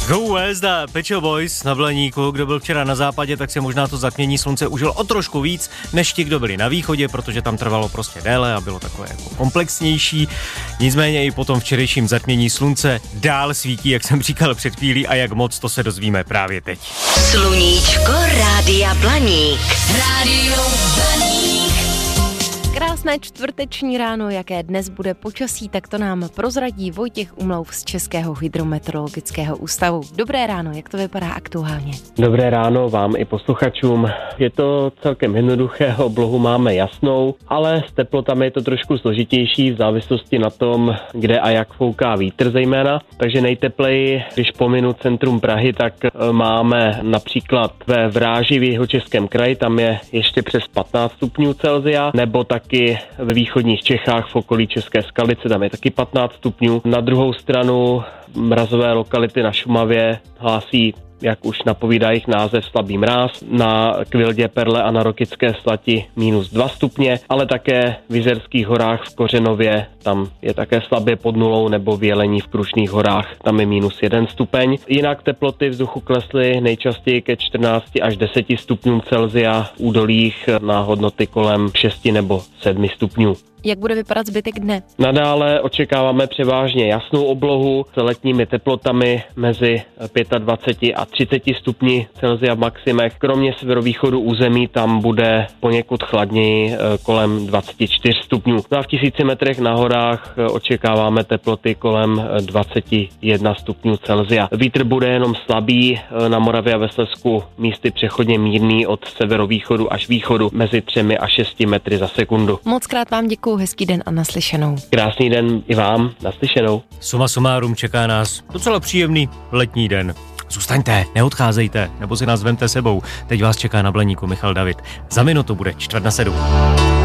Go West a Pet Shop Boys na Blaníku. Kdo byl včera na západě, tak se možná to zatmění slunce užil o trošku víc, než ti, kdo byli na východě, protože tam trvalo prostě déle a bylo takové jako komplexnější. Nicméně i po tom včerejším zatmění slunce dál svítí, jak jsem říkal před chvílí, a jak moc, to se dozvíme právě teď. Sluníčko Rádia Blaník. Rádio Blaník. Krásné čtvrteční ráno, jaké dnes bude počasí, tak to nám prozradí Vojtěch Umlauf z Českého hydrometeorologického ústavu. Dobré ráno, jak to vypadá aktuálně? Dobré ráno vám i posluchačům. Je to celkem jednoduché, oblohu máme jasnou, ale s teplotami je to trošku složitější v závislosti na tom, kde a jak fouká vítr zejména. Takže nejtepleji, když pominu centrum Prahy, tak máme například ve Vráži v Jihočeském kraji, tam je ještě přes 15 stupňů Celsia, nebo taky ve východních Čechách v okolí České Skalice, tam je taky 15 stupňů. Na druhou stranu mrazové lokality na Šumavě hlásí, jak už napovídá jejich název, slabý mráz, na Kvildě, Perle a na Rokycké Slati -2 stupně, ale také v Jizerských horách v Kořenově, tam je také slabě pod nulou, nebo v Jelení v Krušných horách, tam je -1 stupeň. Jinak teploty vzduchu klesly nejčastěji ke 14 až 10 stupňům Celsia, v údolích na hodnoty kolem 6 nebo 7 stupňů. Jak bude vypadat zbytek dne? Nadále očekáváme převážně jasnou oblohu s letními teplotami mezi 25 a 30 stupni Celsia v maximech. Kromě severovýchodu území tam bude poněkud chladněji kolem 24 stupňů. A v 1000 metrech na horách očekáváme teploty kolem 21 stupňů Celsia. Vítr bude jenom slabý, na Moravě a ve Slezsku místy přechodně mírný od severovýchodu až východu mezi 3 a 6 metry za sekundu. Mockrát vám děkuju, hezký den a naslyšenou. Krásný den i vám, naslyšenou. Suma sumárum, čeká nás docela příjemný letní den. Zůstaňte, neodcházejte, nebo si nás vemte sebou. Teď vás čeká na Blaníku Michal David. Za minutu bude 6:45.